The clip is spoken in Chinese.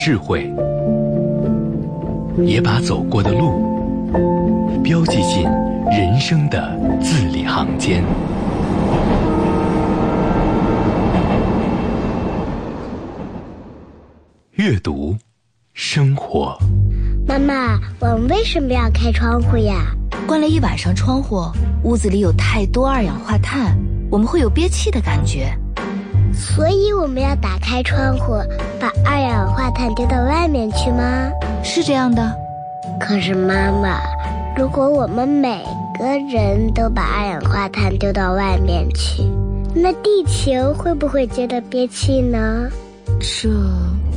智慧，也把走过的路标记进人生的字里行间。阅读，生活。 妈妈，我们为什么要开窗户呀？ 关了一晚上窗户，屋子里有太多二氧化碳，我们会有憋气的感觉。 所以我们要打开窗户，把二氧化碳丢到外面去吗？ 是这样的。 可是妈妈，如果我们每个人都把二氧化碳丢到外面去，那地球会不会觉得憋气呢？ 这